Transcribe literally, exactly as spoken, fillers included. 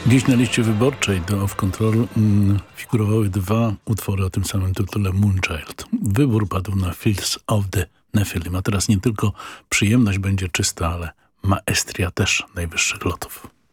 Dziś na liście wyborczej do Off Control mm, figurowały dwa utwory o tym samym tytule, Moonchild. Wybór padł na Fields of the Nephilim, a teraz nie tylko przyjemność będzie czysta, ale maestria też najwyższych lotów.